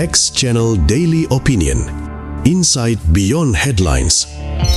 X Channel Daily Opinion. Insight Beyond Headlines.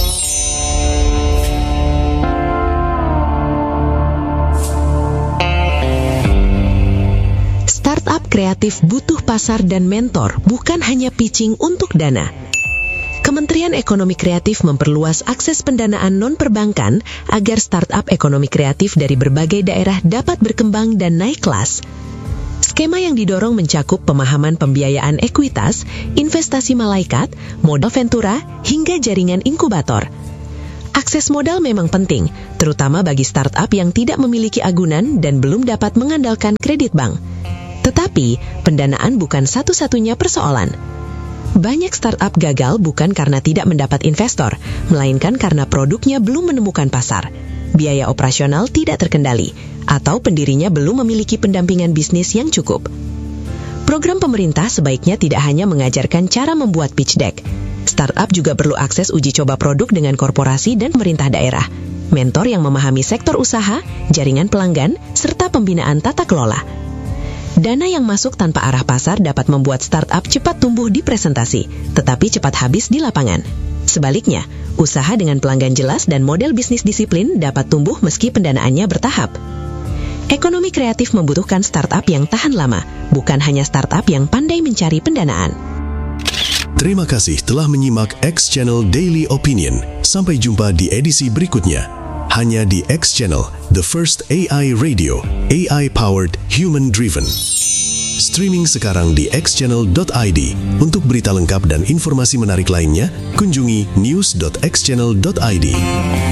Startup kreatif butuh pasar dan mentor, bukan hanya pitching untuk dana. Kementerian Ekonomi Kreatif memperluas akses pendanaan non-perbankan agar startup ekonomi kreatif dari berbagai daerah dapat berkembang dan naik kelas. Skema yang didorong mencakup pemahaman pembiayaan ekuitas, investasi malaikat, modal ventura, hingga jaringan inkubator. Akses modal memang penting, terutama bagi startup yang tidak memiliki agunan dan belum dapat mengandalkan kredit bank. Tetapi, pendanaan bukan satu-satunya persoalan. Banyak startup gagal bukan karena tidak mendapat investor, melainkan karena produknya belum menemukan pasar, biaya operasional tidak terkendali, atau pendirinya belum memiliki pendampingan bisnis yang cukup. Program pemerintah sebaiknya tidak hanya mengajarkan cara membuat pitch deck. Startup juga perlu akses uji coba produk dengan korporasi dan pemerintah daerah, mentor yang memahami sektor usaha, jaringan pelanggan, serta pembinaan tata kelola. Dana yang masuk tanpa arah pasar dapat membuat startup cepat tumbuh di presentasi, tetapi cepat habis di lapangan. Sebaliknya, usaha dengan pelanggan jelas dan model bisnis disiplin dapat tumbuh meski pendanaannya bertahap. Ekonomi kreatif membutuhkan startup yang tahan lama, bukan hanya startup yang pandai mencari pendanaan. Terima kasih telah menyimak X Channel Daily Opinion. Sampai jumpa di edisi berikutnya. Hanya di X Channel, the first AI radio, AI-powered, human-driven. Streaming sekarang di xchannel.id. Untuk berita lengkap dan informasi menarik lainnya, kunjungi news.xchannel.id.